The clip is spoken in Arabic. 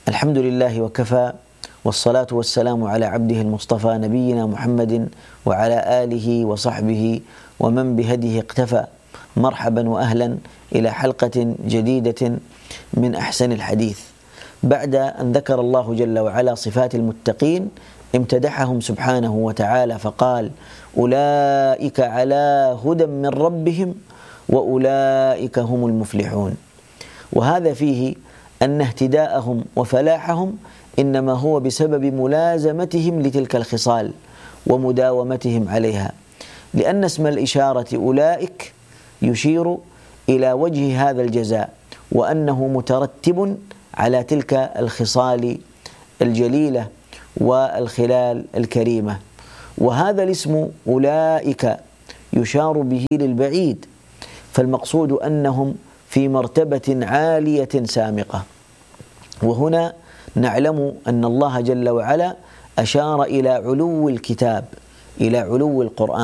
الحمد لله وكفى، والصلاة والسلام على عبده المصطفى نبينا محمد وعلى آله وصحبه ومن بهديه اقتفى. مرحبا وأهلا إلى حلقة جديدة من أحسن الحديث. بعد أن ذكر الله جل وعلا صفات المتقين امتدحهم سبحانه وتعالى فقال: أولئك على هدى من ربهم وأولئك هم المفلحون. وهذا فيه أن اهتداءهم وفلاحهم إنما هو بسبب ملازمتهم لتلك الخصال ومداومتهم عليها، لأن اسم الإشارة أولئك يشير إلى وجه هذا الجزاء، وأنه مترتب على تلك الخصال الجليلة والخلال الكريمة. وهذا الاسم أولئك يشار به للبعيد، فالمقصود أنهم في مرتبة عالية سامقة. وهنا نعلم أن الله جل وعلا أشار إلى علو الكتاب، إلى علو القرآن.